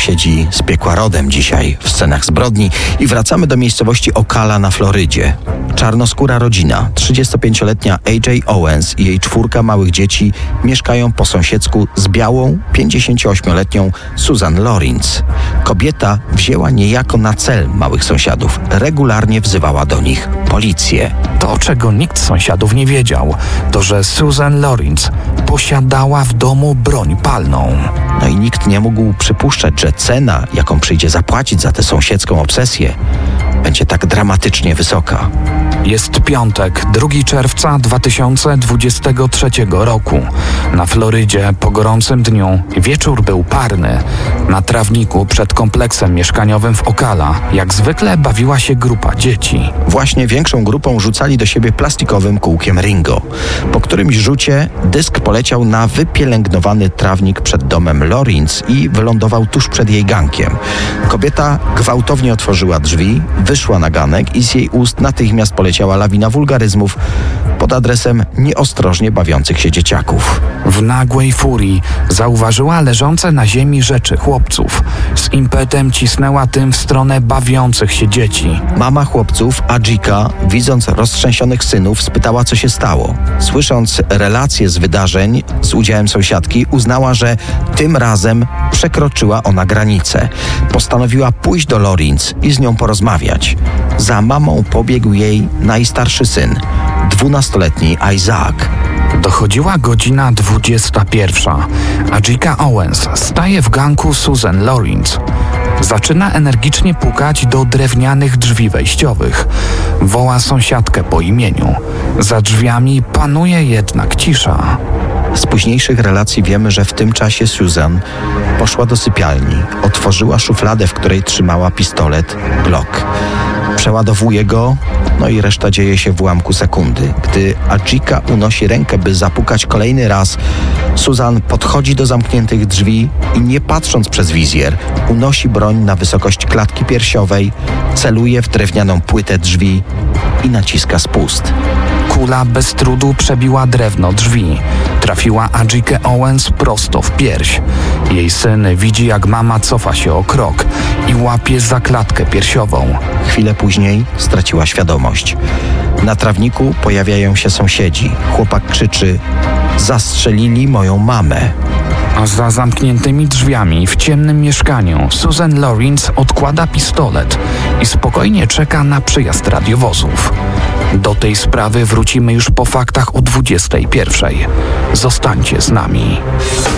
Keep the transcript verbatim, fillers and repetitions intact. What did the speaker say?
Sąsiedzi z piekła rodem dzisiaj w scenach zbrodni i wracamy do miejscowości Ocala na Florydzie. Czarnoskóra rodzina, trzydziestopięcioletnia A J Owens i jej czwórka małych dzieci mieszkają po sąsiedzku z białą, pięćdziesięcioośmioletnią Susan Lorenz. Kobieta wzięła niejako na cel małych sąsiadów. Regularnie wzywała do nich policję. To, czego nikt z sąsiadów nie wiedział, to że Susan Lorenz posiadała w domu broń palną. No i nikt nie mógł przypuszczać, że cena, jaką przyjdzie zapłacić za tę sąsiedzką obsesję, będzie tak dramatycznie wysoka. Jest piątek, drugiego czerwca dwa tysiące dwudziestego trzeciego roku. Na Florydzie po gorącym dniu wieczór był parny. Na trawniku przed kompleksem mieszkaniowym w Ocala jak zwykle bawiła się grupa dzieci. Właśnie większą grupą rzucali do siebie plastikowym kółkiem Ringo. Po którymś rzucie dysk poleciał na wypielęgnowany trawnik przed domem Lorenz i wylądował tuż przed jej gankiem. Kobieta gwałtownie otworzyła drzwi, wyszła na ganek i z jej ust natychmiast poleciała lawina wulgaryzmów pod adresem nieostrożnie bawiących się dzieciaków. W nagłej furii zauważyła leżące na ziemi rzeczy chłopców. Z impetem cisnęła tym w stronę bawiących się dzieci. Mama chłopców, Adżika, widząc roztrzęsionych synów, spytała, co się stało. Słysząc relacje z wydarzeń z udziałem sąsiadki, uznała, że tym razem przekroczyła ona granicę. Postanowiła pójść do Lorenz i z nią porozmawiać. Za mamą pobiegł jej najstarszy syn, dwunastoletni Isaac. Dochodziła godzina dwudziesta pierwsza. Adżika Owens staje w ganku Susan Lorenz. Zaczyna energicznie pukać do drewnianych drzwi wejściowych. Woła sąsiadkę po imieniu. Za drzwiami panuje jednak cisza. Z późniejszych relacji wiemy, że w tym czasie Susan poszła do sypialni, otworzyła szufladę, w której trzymała pistolet Glock. Przeładowuje go, no i reszta dzieje się w ułamku sekundy. Gdy Adżika unosi rękę, by zapukać kolejny raz, Susan podchodzi do zamkniętych drzwi i nie patrząc przez wizjer, unosi broń na wysokość klatki piersiowej, celuje w drewnianą płytę drzwi i naciska spust. Kula bez trudu przebiła drewno drzwi. Trafiła Adżykę Owens prosto w pierś. Jej syn widzi, jak mama cofa się o krok i łapie za klatkę piersiową. Chwilę później straciła świadomość. Na trawniku pojawiają się sąsiedzi. Chłopak krzyczy: zastrzelili moją mamę. A za zamkniętymi drzwiami w ciemnym mieszkaniu Susan Lorenz odkłada pistolet i spokojnie czeka na przyjazd radiowozów. Do tej sprawy wrócimy już po faktach o dwudziestej pierwszej. Zostańcie z nami.